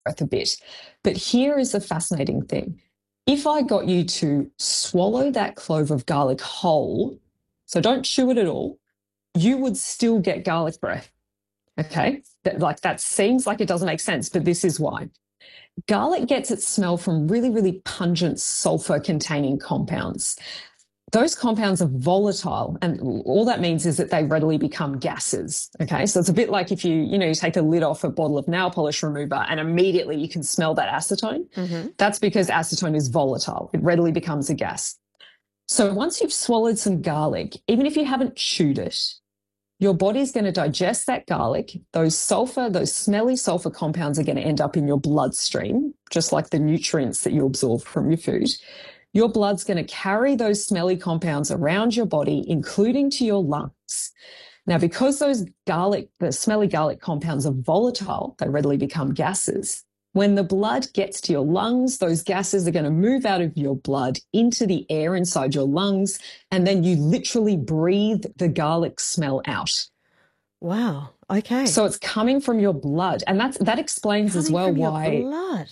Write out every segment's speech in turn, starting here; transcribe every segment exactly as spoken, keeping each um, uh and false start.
breath a bit. But here is the fascinating thing. If I got you to swallow that clove of garlic whole, so don't chew it at all, you would still get garlic breath. Okay? That, like that seems like it doesn't make sense, but this is why. Garlic gets its smell from really, really pungent sulfur-containing compounds. Those compounds are volatile, and all that means is that they readily become gases, okay? So it's a bit like if you, you know, you take the lid off a bottle of nail polish remover and immediately you can smell that acetone. Mm-hmm. That's because acetone is volatile. It readily becomes a gas. So once you've swallowed some garlic, even if you haven't chewed it, your body's going to digest that garlic. Those sulfur, those smelly sulfur compounds are going to end up in your bloodstream, just like the nutrients that you absorb from your food. Your blood's going to carry those smelly compounds around your body, including to your lungs. Now, because those garlic, the smelly garlic compounds are volatile, they readily become gases. When the blood gets to your lungs, those gases are going to move out of your blood into the air inside your lungs, and then you literally breathe the garlic smell out. Wow. Okay. So it's coming from your blood, and that's that explains coming as well from why. Your blood.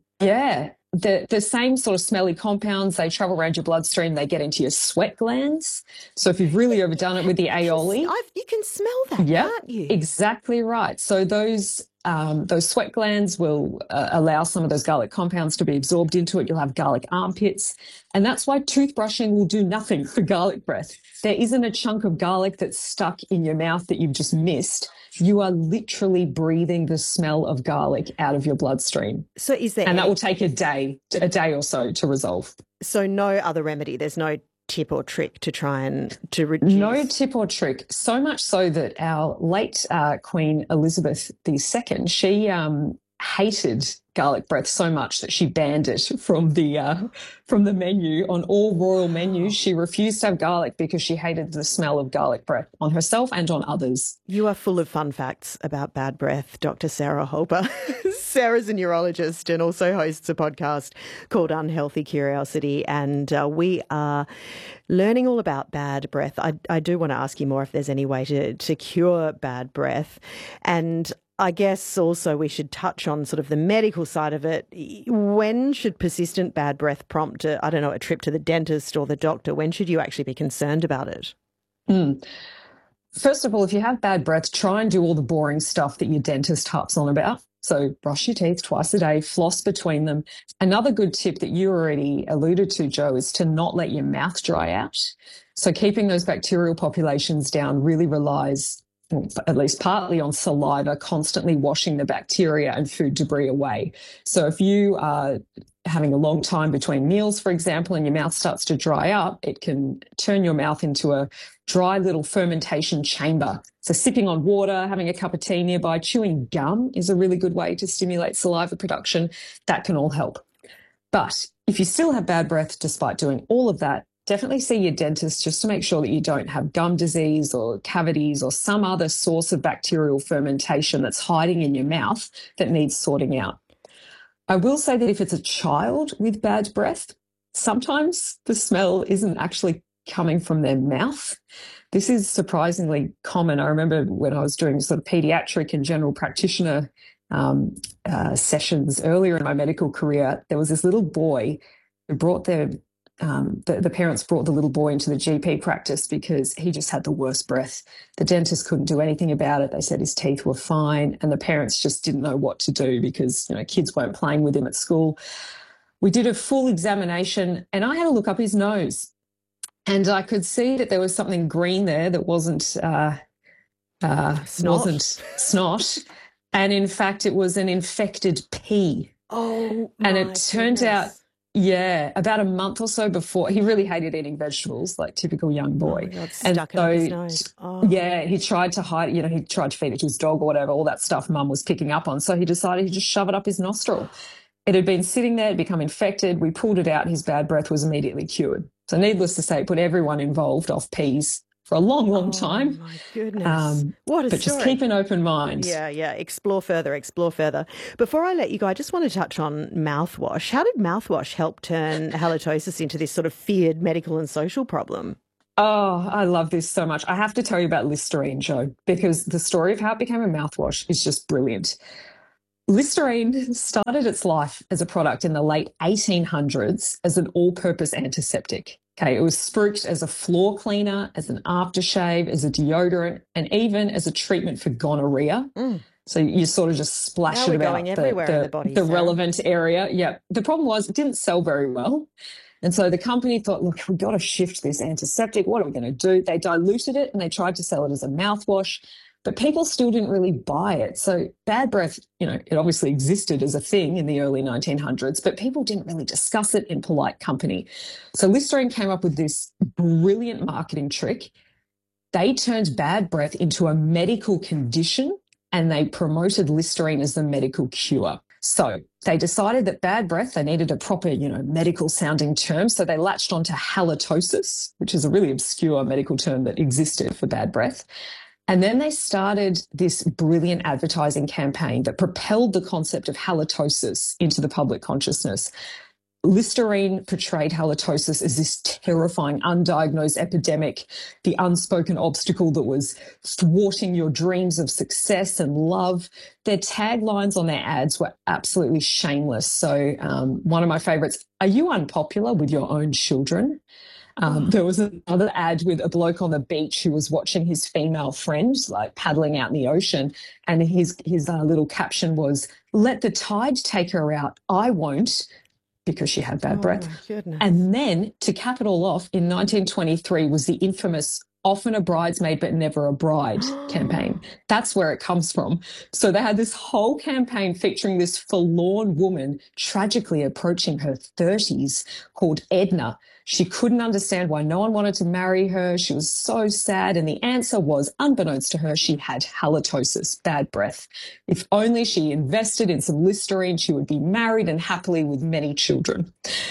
Yeah. The the same sort of smelly compounds, they travel around your bloodstream, they get into your sweat glands. So if you've really overdone it with the aioli. I've, you can smell that, yep, can't you? Exactly right. So those um, those sweat glands will uh, allow some of those garlic compounds to be absorbed into it. You'll have garlic armpits. And that's why toothbrushing will do nothing for garlic breath. There isn't a chunk of garlic that's stuck in your mouth that you've just missed. You are literally breathing the smell of garlic out of your bloodstream. So is there, and that will take a day, a day or so to resolve. So no other remedy. There's no tip or trick to try and to reduce. No tip or trick. So much so that our late uh, Queen Elizabeth the Second, she um, hated garlic breath so much that she banned it from the uh, from the menu on all royal menus. She refused to have garlic because she hated the smell of garlic breath on herself and on others. You are full of fun facts about bad breath, Doctor Sarah Holper. Sarah's a neurologist and also hosts a podcast called Unhealthy Curiosity, and uh, we are learning all about bad breath. I, I do want to ask you more if there's any way to, to cure bad breath, and I guess also we should touch on sort of the medical side of it. When should persistent bad breath prompt, a, I don't know, a trip to the dentist or the doctor? When should you actually be concerned about it? Mm. First of all, if you have bad breath, try and do all the boring stuff that your dentist harps on about. So brush your teeth twice a day, floss between them. Another good tip that you already alluded to, Jo, is to not let your mouth dry out. So keeping those bacterial populations down really relies, at least partly, on saliva, constantly washing the bacteria and food debris away. So if you are having a long time between meals, for example, and your mouth starts to dry up, it can turn your mouth into a dry little fermentation chamber. So sipping on water, having a cup of tea nearby, chewing gum is a really good way to stimulate saliva production. That can all help. But if you still have bad breath despite doing all of that, definitely see your dentist just to make sure that you don't have gum disease or cavities or some other source of bacterial fermentation that's hiding in your mouth that needs sorting out. I will say that if it's a child with bad breath, sometimes the smell isn't actually coming from their mouth. This is surprisingly common. I remember when I was doing sort of pediatric and general practitioner um, uh, sessions earlier in my medical career, there was this little boy who brought their Um, the, the parents brought the little boy into the G P practice because he just had the worst breath. The dentist couldn't do anything about it. They said his teeth were fine, and the parents just didn't know what to do because, you know, kids weren't playing with him at school. We did a full examination, and I had to look up his nose, and I could see that there was something green there that wasn't uh, uh, snot. wasn't snot, and in fact, it was an infected pea. Oh, and it turned goodness. out. Yeah, about a month or so before, he really hated eating vegetables, like typical young boy. Oh my God, and stuck it so, up his nose. Oh. yeah, he tried to hide, you know, he tried to feed it to his dog or whatever, all that stuff Mum was picking up on. So he decided he'd just shove it up his nostril. It had been sitting there, it had become infected. We pulled it out. His bad breath was immediately cured. So needless to say, it put everyone involved off peas for a long, long time. Oh, my goodness. Um, what a but story. Just keep an open mind. Yeah, yeah. Explore further, explore further. Before I let you go, I just want to touch on mouthwash. How did mouthwash help turn halitosis into this sort of feared medical and social problem? Oh, I love this so much. I have to tell you about Listerine, Jo, because the story of how it became a mouthwash is just brilliant. Listerine started its life as a product in the late eighteen hundreds as an all-purpose antiseptic. Okay, it was spruiked as a floor cleaner, as an aftershave, as a deodorant, and even as a treatment for gonorrhea. Mm. So you sort of just splash Now it we're about going the, everywhere the, in the body, the Sarah. relevant area. Yeah. The problem was it didn't sell very well. And so the company thought, look, we've got to shift this antiseptic. What are we going to do? They diluted it and they tried to sell it as a mouthwash, but people still didn't really buy it. So bad breath, you know, it obviously existed as a thing in the early nineteen hundreds, but people didn't really discuss it in polite company. So Listerine came up with this brilliant marketing trick. They turned bad breath into a medical condition and they promoted Listerine as the medical cure. So they decided that bad breath, they needed a proper, you know, medical sounding term. So they latched onto halitosis, which is a really obscure medical term that existed for bad breath. And then they started this brilliant advertising campaign that propelled the concept of halitosis into the public consciousness. Listerine portrayed halitosis as this terrifying, undiagnosed epidemic, the unspoken obstacle that was thwarting your dreams of success and love. Their taglines on their ads were absolutely shameless. So um, one of my favorites, are you unpopular with your own children? Um, there was another ad with a bloke on the beach who was watching his female friend, like paddling out in the ocean. And his, his uh, little caption was, let the tide take her out. I won't, because she had bad Oh, breath. my goodness. And then to cap it all off, in nineteen twenty-three was the infamous often a bridesmaid but never a bride campaign. That's where it comes from. So they had this whole campaign featuring this forlorn woman tragically approaching her thirties called Edna. She couldn't understand why no one wanted to marry her. She was so sad. And the answer was, unbeknownst to her, she had halitosis, bad breath. If only she invested in some Listerine, she would be married and happily with many children.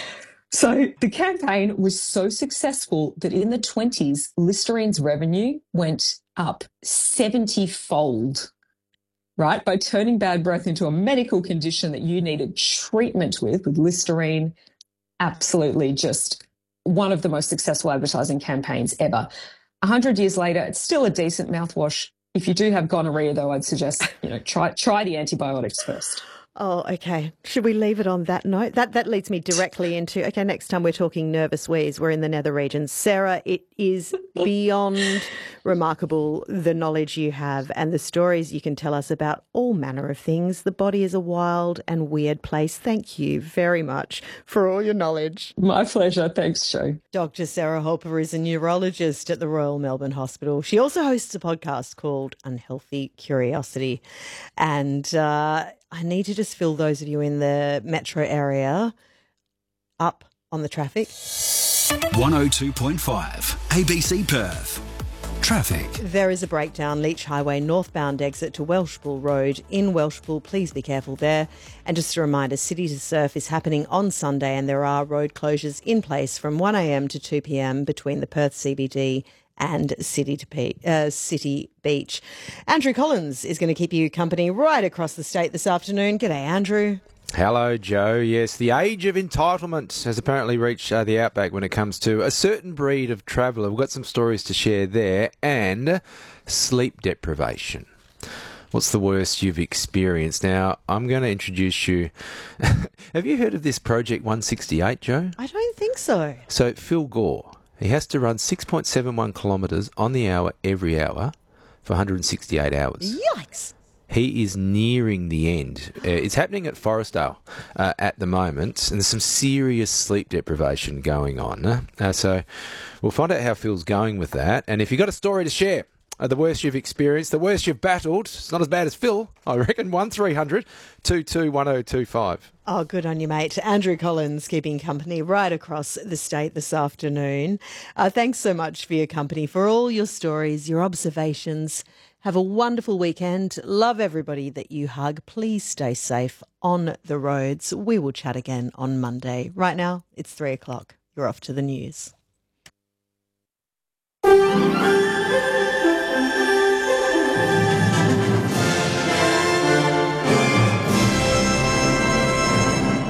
So the campaign was so successful that in the twenties, Listerine's revenue went up seventy-fold, right? By turning bad breath into a medical condition that you needed treatment with, with Listerine, absolutely just one of the most successful advertising campaigns ever. A hundred years later, it's still a decent mouthwash. If you do have gonorrhea, though, I'd suggest, you know, try try the antibiotics first. Oh, okay. Should we leave it on that note? That that leads me directly into, okay, next time we're talking nervous wheeze, we're in the nether regions. Sarah, it is beyond remarkable the knowledge you have and the stories you can tell us about all manner of things. The body is a wild and weird place. Thank you very much for all your knowledge. My pleasure. Thanks, Jo. Doctor Sarah Holper is a neurologist at the Royal Melbourne Hospital. She also hosts a podcast called Unhealthy Curiosity. And uh, I need to just fill those of you in the metro area up on the traffic. one oh two point five A B C Perth. Traffic. There is a breakdown. Leach Highway northbound exit to Welshpool Road in Welshpool. Please be careful there. And just a reminder, City to Surf is happening on Sunday and there are road closures in place from one a m to two p m between the Perth C B D and City to Pe- uh, City Beach. Andrew Collins is going to keep you company right across the state this afternoon. G'day, Andrew. Hello, Jo. Yes, the age of entitlement has apparently reached uh, the outback when it comes to a certain breed of traveller. We've got some stories to share there, and sleep deprivation. What's the worst you've experienced? Now, I'm going to introduce you. Have you heard of this Project one sixty-eight, Jo? I don't think so. So, Phil Gore, he has to run six point seven one kilometres on the hour every hour for one hundred sixty-eight hours. Yikes. He is nearing the end. Uh, it's happening at Forestdale uh, at the moment, and there's some serious sleep deprivation going on. Uh, so we'll find out how Phil's going with that. And if you've got a story to share, uh, the worst you've experienced, the worst you've battled, it's not as bad as Phil, I reckon, one three hundred two two one oh two five. Oh, good on you, mate. Andrew Collins keeping company right across the state this afternoon. Uh, thanks so much for your company, for all your stories, your observations. Have a wonderful weekend. Love everybody that you hug. Please stay safe on the roads. We will chat again on Monday. Right now, it's three o'clock. You're off to the news.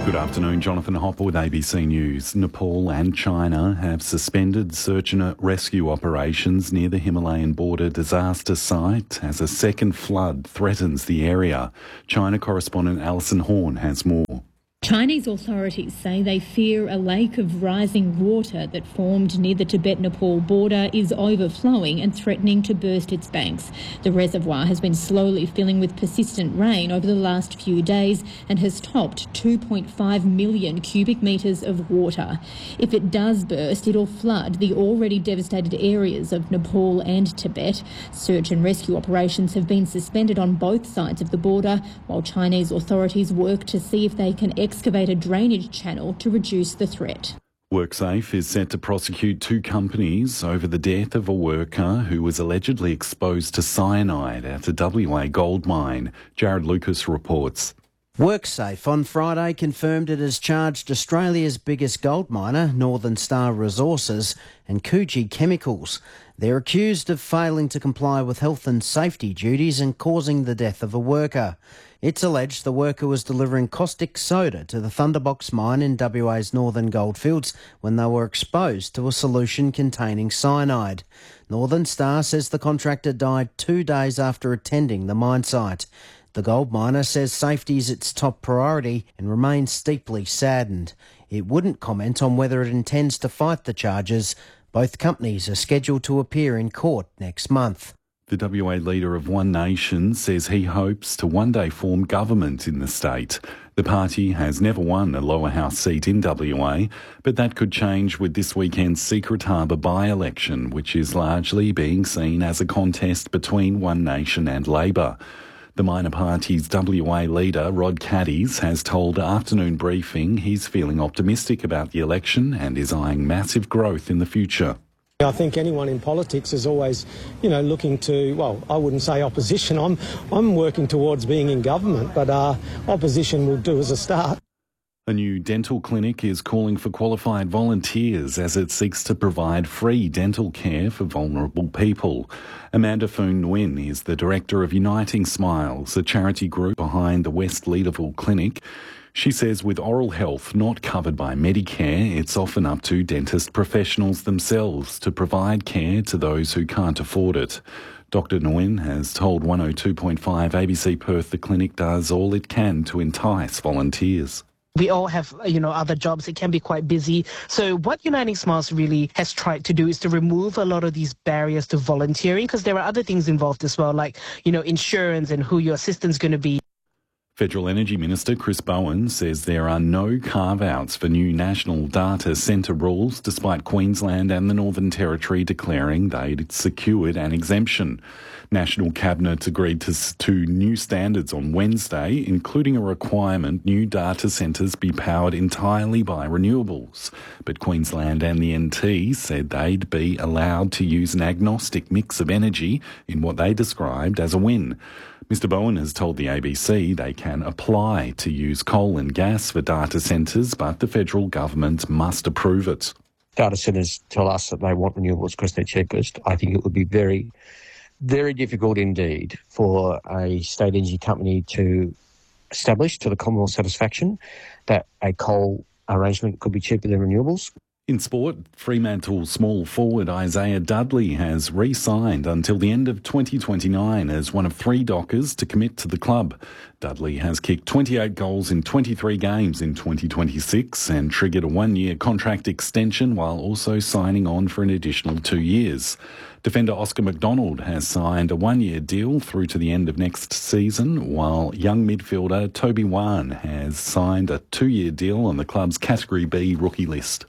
Good afternoon, Jonathan Hopper with A B C News. Nepal and China have suspended search and rescue operations near the Himalayan border disaster site as a second flood threatens the area. China correspondent Alison Horn has more. Chinese authorities say they fear a lake of rising water that formed near the Tibet-Nepal border is overflowing and threatening to burst its banks. The reservoir has been slowly filling with persistent rain over the last few days and has topped two point five million cubic metres of water. If it does burst, it'll flood the already devastated areas of Nepal and Tibet. Search and rescue operations have been suspended on both sides of the border, while Chinese authorities work to see if they can excavate a drainage channel to reduce the threat. WorkSafe is set to prosecute two companies over the death of a worker who was allegedly exposed to cyanide at a W A gold mine. Jared Lucas reports. WorkSafe on Friday confirmed it has charged Australia's biggest gold miner, Northern Star Resources, and Coogee Chemicals. They're accused of failing to comply with health and safety duties and causing the death of a worker. It's alleged the worker was delivering caustic soda to the Thunderbox mine in W A's Northern Goldfields when they were exposed to a solution containing cyanide. Northern Star says the contractor died two days after attending the mine site. The gold miner says safety is its top priority and remains deeply saddened. It wouldn't comment on whether it intends to fight the charges. Both companies are scheduled to appear in court next month. The W A leader of One Nation says he hopes to one day form government in the state. The party has never won a lower house seat in W A, but that could change with this weekend's Secret Harbour by-election, which is largely being seen as a contest between One Nation and Labor. The minor party's W A leader, Rod Caddies, has told Afternoon Briefing he's feeling optimistic about the election and is eyeing massive growth in the future. I think anyone in politics is always, you know, looking to, well, I wouldn't say opposition. I'm I'm working towards being in government, but uh, opposition will do as a start. A new dental clinic is calling for qualified volunteers as it seeks to provide free dental care for vulnerable people. Amanda Foon Nguyen is the director of Uniting Smiles, a charity group behind the West Leederville Clinic. She says with oral health not covered by Medicare, it's often up to dentist professionals themselves to provide care to those who can't afford it. Doctor Nguyen has told one oh two point five A B C Perth the clinic does all it can to entice volunteers. We all have, you know, other jobs. It can be quite busy. So what Uniting Smiles really has tried to do is to remove a lot of these barriers to volunteering, because there are other things involved as well, like, you know, insurance and who your assistant's going to be. Federal Energy Minister Chris Bowen says there are no carve-outs for new national data centre rules, despite Queensland and the Northern Territory declaring they'd secured an exemption. National Cabinet agreed to, to new standards on Wednesday, including a requirement new data centres be powered entirely by renewables. But Queensland and the N T said they'd be allowed to use an agnostic mix of energy in what they described as a win. Mister Bowen has told the A B C they can apply to use coal and gas for data centres, but the federal government must approve it. Data centres tell us that they want renewables because they're cheapest. I think it would be very, very difficult indeed for a state energy company to establish to the Commonwealth satisfaction that a coal arrangement could be cheaper than renewables. In sport, Fremantle small forward Isaiah Dudley has re-signed until the end of twenty twenty-nine as one of three Dockers to commit to the club. Dudley has kicked twenty-eight goals in twenty-three games in twenty twenty-six and triggered a one-year contract extension while also signing on for an additional two years. Defender Oscar McDonald has signed a one-year deal through to the end of next season, while young midfielder Toby Wan has signed a two-year deal on the club's Category B rookie list.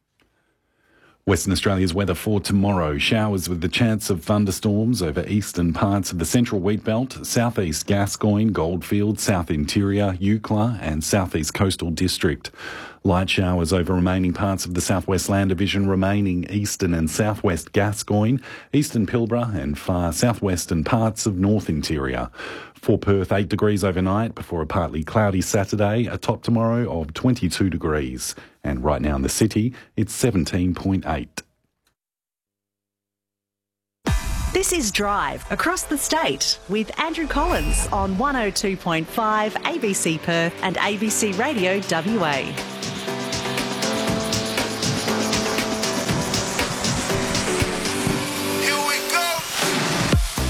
Western Australia's weather for tomorrow. Showers with the chance of thunderstorms over eastern parts of the central wheatbelt, southeast Gascoyne, Goldfields, south interior, Eucla and southeast coastal district. Light showers over remaining parts of the southwest land division, remaining eastern and southwest Gascoyne, eastern Pilbara and far southwestern parts of north interior. For Perth, eight degrees overnight before a partly cloudy Saturday, a top tomorrow of twenty-two degrees. And right now in the city, it's seventeen point eight. This is Drive Across the State with Andrew Collins on one oh two point five A B C Perth and A B C Radio W A.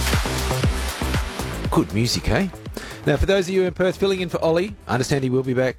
Good music, eh? Now, for those of you in Perth filling in for Ollie, I understand he will be back